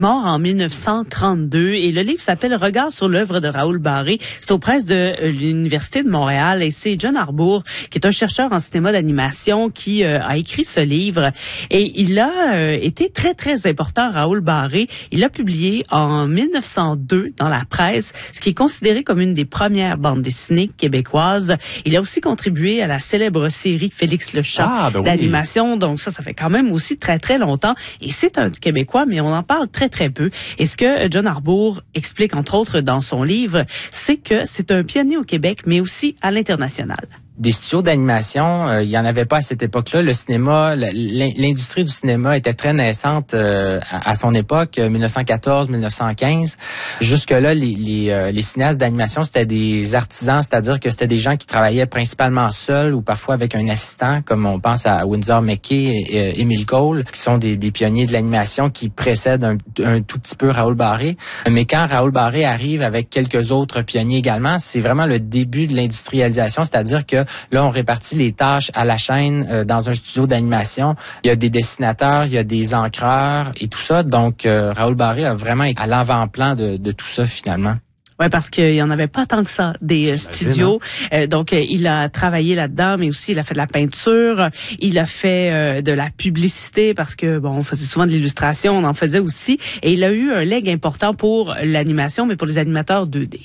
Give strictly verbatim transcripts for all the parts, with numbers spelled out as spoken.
Mort en mille neuf cent trente-deux et le livre s'appelle Regard sur l'œuvre de Raoul Barré. C'est aux presses de l'Université de Montréal et c'est John Harbour, qui est un chercheur en cinéma d'animation, qui euh, a écrit ce livre. Et il a euh, été très, très important, Raoul Barré. Il l'a publié en mille neuf cent deux dans la presse, ce qui est considéré comme une des premières bandes dessinées québécoises. Il a aussi contribué à la célèbre série Félix le Chat ah, ben d'animation. Oui. Donc ça, ça fait quand même aussi très, très longtemps. Et c'est un Québécois, mais on en parle très, très peu. Et ce que John Harbour explique, entre autres, dans son livre, c'est que c'est un pionnier au Québec, mais aussi à l'international. Des studios d'animation, euh, il y en avait pas à cette époque-là. Le cinéma, l'industrie du cinéma était très naissante euh, à, à son époque, mille neuf cent quatorze, mille neuf cent quinze. Jusque-là, les, les, euh, les cinéastes d'animation, c'était des artisans, c'est-à-dire que c'était des gens qui travaillaient principalement seuls ou parfois avec un assistant, comme on pense à Winsor McCay et, et Émile Cole, qui sont des, des pionniers de l'animation qui précèdent un, un tout petit peu Raoul Barré. Mais quand Raoul Barré arrive avec quelques autres pionniers également, c'est vraiment le début de l'industrialisation, c'est-à-dire que là, on répartit les tâches à la chaîne euh, dans un studio d'animation. Il y a des dessinateurs, il y a des encreurs et tout ça. Donc, euh, Raoul Barré a vraiment été à l'avant-plan de, de tout ça, finalement. Ouais, parce qu'il y en avait pas tant que ça des euh, studios. Euh, donc euh, il a travaillé là-dedans, mais aussi il a fait de la peinture, il a fait euh, de la publicité parce que bon, on faisait souvent de l'illustration, on en faisait aussi, et il a eu un leg important pour l'animation, mais pour les animateurs deux D.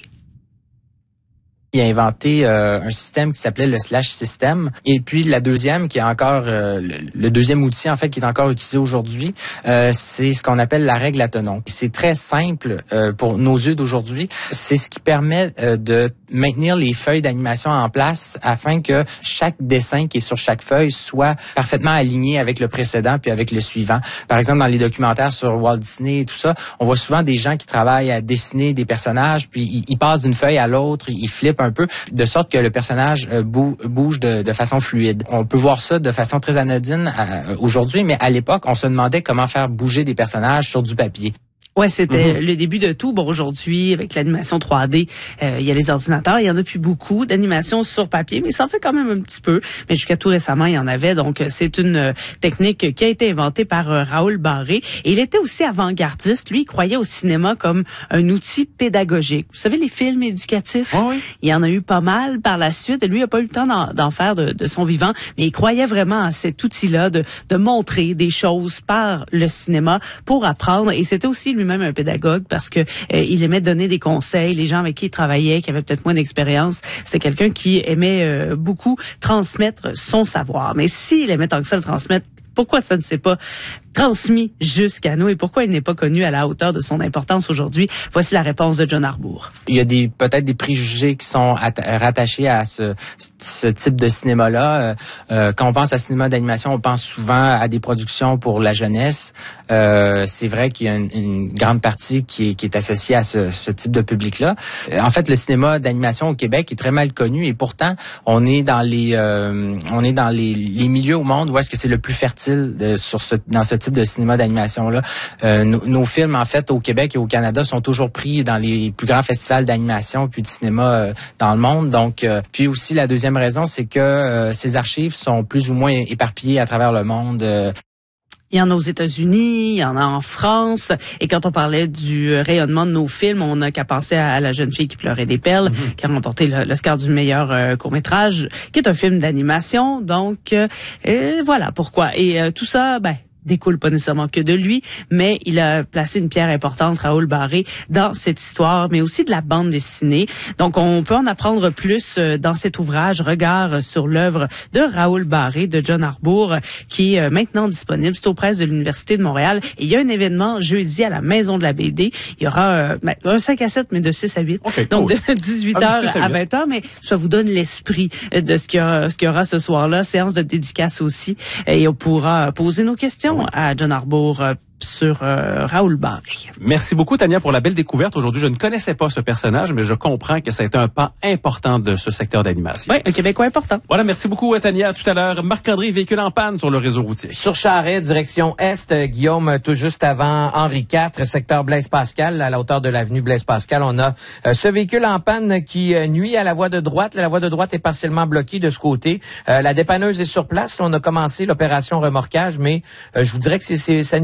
Il a inventé euh, un système qui s'appelait le slash system. Et puis la deuxième, qui est encore euh, le, le deuxième outil en fait qui est encore utilisé aujourd'hui, euh, c'est ce qu'on appelle la règle à tenon. C'est très simple euh, pour nos yeux d'aujourd'hui. C'est ce qui permet euh, de maintenir les feuilles d'animation en place afin que chaque dessin qui est sur chaque feuille soit parfaitement aligné avec le précédent puis avec le suivant. Par exemple, dans les documentaires sur Walt Disney et tout ça, on voit souvent des gens qui travaillent à dessiner des personnages puis ils, ils passent d'une feuille à l'autre, ils flippent un peu, de sorte que le personnage euh, bouge de, de façon fluide. On peut voir ça de façon très anodine euh, aujourd'hui, mais à l'époque, on se demandait comment faire bouger des personnages sur du papier. Ouais, c'était mm-hmm. le début de tout. Bon, aujourd'hui, avec l'animation trois D, euh, il y a les ordinateurs. Il y en a plus beaucoup d'animation sur papier, mais ça en fait quand même un petit peu. Mais jusqu'à tout récemment, il y en avait. Donc, c'est une euh, technique qui a été inventée par euh, Raoul Barré. Et il était aussi avant-gardiste. Lui, il croyait au cinéma comme un outil pédagogique. Vous savez, les films éducatifs, oh oui. il y en a eu pas mal par la suite. Et lui, il n'a pas eu le temps d'en, d'en faire de, de son vivant. Mais il croyait vraiment à cet outil-là de, de montrer des choses par le cinéma pour apprendre. Et c'était aussi lui même un pédagogue parce que euh, il aimait donner des conseils. Les gens avec qui il travaillait, qui avaient peut-être moins d'expérience, c'est quelqu'un qui aimait euh, beaucoup transmettre son savoir. Mais s'il aimait tant que ça le transmettre, pourquoi ça ne s'est pas transmis jusqu'à nous et pourquoi il n'est pas connu à la hauteur de son importance aujourd'hui? Voici la réponse de John Harbour. Il y a des peut-être des préjugés qui sont rattachés à ce, ce type de cinéma-là. Euh, quand on pense à cinéma d'animation, on pense souvent à des productions pour la jeunesse. Euh, c'est vrai qu'il y a une, une grande partie qui est, qui est associée à ce, ce type de public-là. En fait, le cinéma d'animation au Québec est très mal connu et pourtant, on est dans les euh, on est dans les, les milieux au monde où est-ce que c'est le plus fertile de, sur ce, dans ce type de cinéma d'animation-là. Euh, nos, nos films, en fait, au Québec et au Canada, sont toujours pris dans les plus grands festivals d'animation puis de cinéma euh, dans le monde. Donc, euh, puis aussi, la deuxième raison, c'est que euh, ces archives sont plus ou moins éparpillées à travers le monde. Euh, Il y en a aux États-Unis, il y en a en France. Et quand on parlait du rayonnement de nos films, on n'a qu'à penser à La jeune fille qui pleurait des perles, mm-hmm. qui a remporté l'Oscar du meilleur euh, court-métrage, qui est un film d'animation. Donc, euh, et voilà pourquoi. Et euh, tout ça, ben, découle pas nécessairement que de lui, mais il a placé une pierre importante, Raoul Barré, dans cette histoire, mais aussi de la bande dessinée. Donc, on peut en apprendre plus dans cet ouvrage, Regard sur l'œuvre de Raoul Barré, de John Harbour, qui est maintenant disponible. C'est aux presses de l'Université de Montréal. Et il y a un événement jeudi à la Maison de la B D. Il y aura euh, un cinq à sept, mais de six à huit. Okay, donc, cool. de dix-huit heures ah, à vingt heures, mais ça vous donne l'esprit de ce qu'il y aura, ce qu'il y aura ce soir-là. Séance de dédicace aussi. Et on pourra poser nos questions à John Harbour euh, sur euh, Raoul Barré. Merci beaucoup, Tania, pour la belle découverte. Aujourd'hui, je ne connaissais pas ce personnage, mais je comprends que ça a été un pan important de ce secteur d'animation. Oui, un Québécois important. Voilà, merci beaucoup, Tania. À tout à l'heure, Marc-André, véhicule en panne sur le réseau routier. Sur Charest, direction Est, Guillaume, tout juste avant Henri quatre, secteur Blaise-Pascal, à la hauteur de l'avenue Blaise-Pascal, on a euh, ce véhicule en panne qui euh, nuit à la voie de droite. La voie de droite est partiellement bloquée de ce côté. Euh, la dépanneuse est sur place. Là, on a commencé l'opération remorquage, mais euh, je vous dirais que c'est, c'est, ça nuit pas trop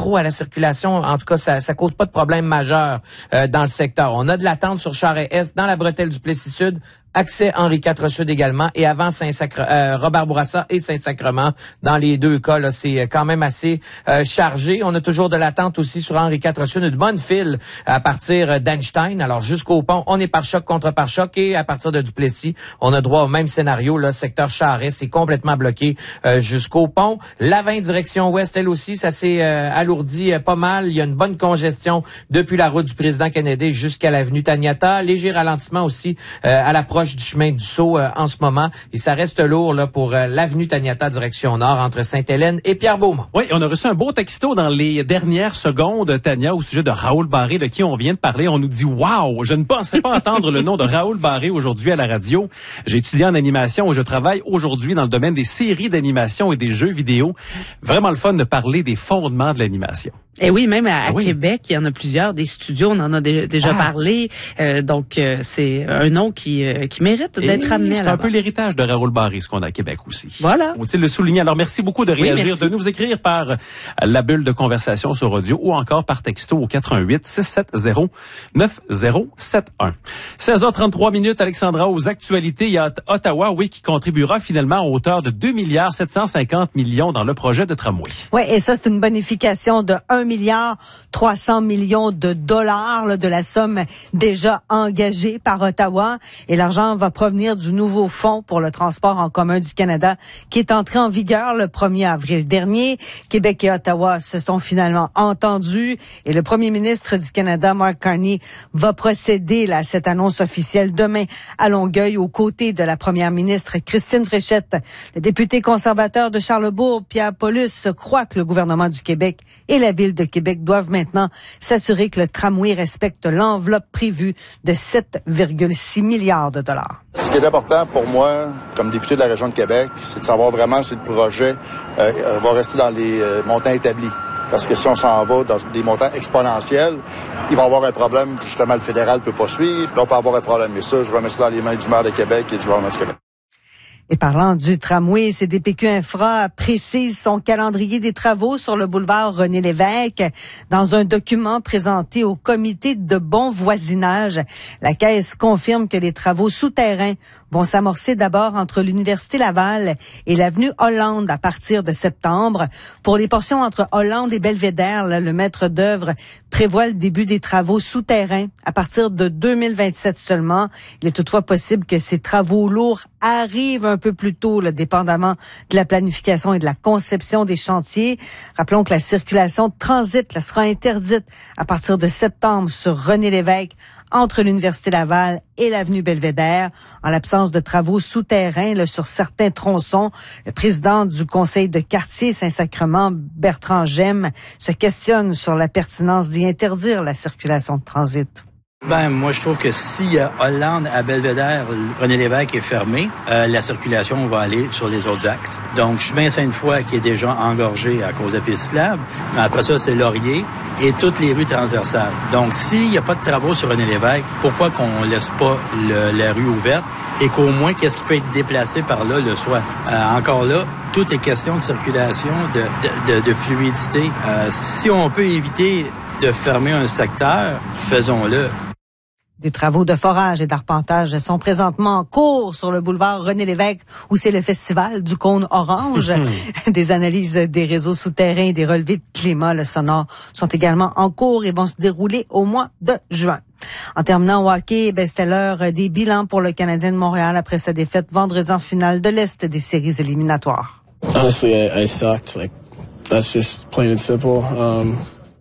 trop à la circulation. En tout cas, ça, ça cause pas de problème majeur euh, dans le secteur. On a de l'attente sur Charest-Est, dans la bretelle du Plessis-Sud, accès Henri quatre Sud également, et avant Saint-Sacre, euh, Robert Bourassa et Saint-Sacrement. Dans les deux cas, là, c'est quand même assez euh, chargé. On a toujours de l'attente aussi sur Henri quatre Sud, une bonne file à partir d'Einstein. Alors jusqu'au pont, on est par choc contre par choc, et à partir de Duplessis, on a droit au même scénario. Le secteur Charest, c'est complètement bloqué euh, jusqu'au pont. La vingt direction ouest, elle aussi, ça s'est euh, alourdi euh, pas mal. Il y a une bonne congestion depuis la route du président Kennedy jusqu'à l'avenue Taniata. Léger ralentissement aussi euh, à l'approche du chemin du Sceau euh, en ce moment, et ça reste lourd là pour euh, l'avenue Taniata direction nord entre Sainte-Hélène et Pierre-Beaumont. Oui, on a reçu un beau texto dans les dernières secondes, Tania, au sujet de Raoul Barré, de qui on vient de parler. On nous dit « Wow! Je ne pensais pas entendre le nom de Raoul Barré aujourd'hui à la radio. J'ai étudié en animation et je travaille aujourd'hui dans le domaine des séries d'animation et des jeux vidéo. Vraiment le fun de parler des fondements de l'animation. » Et oui, même à, à ah oui. Québec, il y en a plusieurs, des studios, on en a dé- déjà ah. parlé. Euh, donc, euh, c'est un nom qui, euh, qui mérite d'être ramené à C'est la un peu l'héritage de Raoul Barré, ce qu'on a à Québec aussi. Voilà. Faut-il le souligner? Alors, merci beaucoup de réagir, oui, de nous écrire par la bulle de conversation sur audio ou encore par texto au quatre un huit, six sept zéro, neuf zéro sept un. seize heures trente-trois minutes, Alexandra, aux actualités. Il y a Ottawa, oui, qui contribuera finalement à hauteur de deux milliards sept cent cinquante millions dans le projet de tramway. Oui, et ça, c'est une bonification de un milliard trois cents millions de dollars là, de la somme déjà engagée par Ottawa. Et l'argent va provenir du nouveau fonds pour le transport en commun du Canada qui est entré en vigueur le premier avril dernier. Québec et Ottawa se sont finalement entendus et le premier ministre du Canada, Mark Carney, va procéder là, à cette annonce officielle demain à Longueuil aux côtés de la première ministre Christine Fréchette. Le député conservateur de Charlebourg, Pierre Paulus, croit que le gouvernement du Québec et la ville de Québec doivent maintenant s'assurer que le tramway respecte l'enveloppe prévue de sept virgule six milliards de dollars. Ce qui est important pour moi, comme député de la région de Québec, c'est de savoir vraiment si le projet euh, va rester dans les euh, montants établis. Parce que si on s'en va dans des montants exponentiels, il va y avoir un problème que justement le fédéral ne peut pas suivre. Là, on peut avoir un problème. Mais ça, je remets ça dans les mains du maire de Québec et du gouvernement du Québec. Et parlant du tramway, C D P Q Infra précise son calendrier des travaux sur le boulevard René-Lévesque. Dans un document présenté au comité de bon voisinage, la Caisse confirme que les travaux souterrains vont s'amorcer d'abord entre l'Université Laval et l'avenue Hollande à partir de septembre. Pour les portions entre Hollande et Belvédère, là, le maître d'œuvre prévoit le début des travaux souterrains à partir de deux mille vingt-sept seulement. Il est toutefois possible que ces travaux lourds arrivent un peu plus tôt, là, dépendamment de la planification et de la conception des chantiers. Rappelons que la circulation de transit là, sera interdite à partir de septembre sur René-Lévesque entre l'Université Laval et l'avenue Belvédère, en l'absence de travaux souterrains là, sur certains tronçons. Le président du conseil de quartier Saint-Sacrement, Bertrand Gemme, se questionne sur la pertinence d'y interdire la circulation de transit. Ben, moi, je trouve que si euh, Hollande à Belvédère, René-Lévesque est fermé, euh, la circulation va aller sur les autres axes. Donc, je suis bien sainte fois qui est déjà engorgé à cause de piste cyclable, mais après ça, c'est Laurier et toutes les rues transversales. Donc, s'il n'y a pas de travaux sur René-Lévesque, pourquoi qu'on laisse pas le, la rue ouverte et qu'au moins, qu'est-ce qui peut être déplacé par là le soit? Euh, encore là, tout est question de circulation, de, de, de, de fluidité. Euh, si on peut éviter de fermer un secteur, faisons-le. Des travaux de forage et d'arpentage sont présentement en cours sur le boulevard René-Lévesque où c'est le festival du cône orange. Des analyses des réseaux souterrains et des relevés de climat le sonore sont également en cours et vont se dérouler au mois de juin. En terminant au hockey, ben, c'était l'heure des bilans pour le Canadien de Montréal après sa défaite vendredi en finale de l'Est des séries éliminatoires. Honestly, I, I sucked. Like, that's just plain and simple. Um,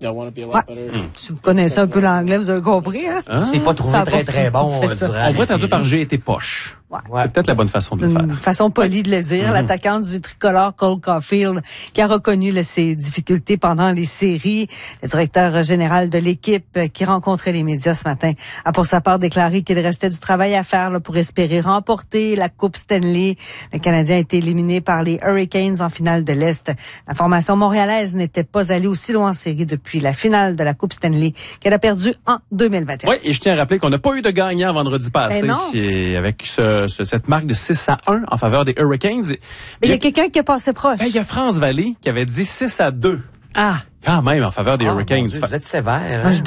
Ouais. Si vous connaissez un peu l'anglais, vous avez compris, hein? Ah. C'est pas trouvé très, très bon. On pourrait traduire par j'ai été poche. Ouais. C'est peut-être la bonne façon de le faire. C'est une façon polie de le dire. Mm-hmm. L'attaquante du tricolore, Cole Caulfield, qui a reconnu là, ses difficultés pendant les séries. Le directeur général de l'équipe qui rencontrait les médias ce matin a pour sa part déclaré qu'il restait du travail à faire là, pour espérer remporter la Coupe Stanley. Le Canadien a été éliminé par les Hurricanes en finale de l'Est. La formation montréalaise n'était pas allée aussi loin en série depuis la finale de la Coupe Stanley qu'elle a perdue en deux mille vingt et un. Oui, et je tiens à rappeler qu'on n'a pas eu de gagnant vendredi passé ben avec ce Ce, cette marque de six à un en faveur des Hurricanes. Mais il y a quelqu'un qui est passé proche. Ben, il y a France Vallée qui avait dit six à deux Ah! Quand même, en faveur des Ah, mon Hurricanes. Dieu, vous êtes sévère. Moi, Hein? je